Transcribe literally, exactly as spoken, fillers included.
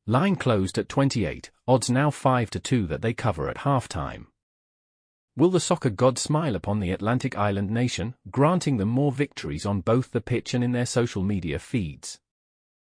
Line closed at twenty-eight, odds now five to two that they cover at halftime. Will the soccer god smile upon the Atlantic Island nation, granting them more victories on both the pitch and in their social media feeds?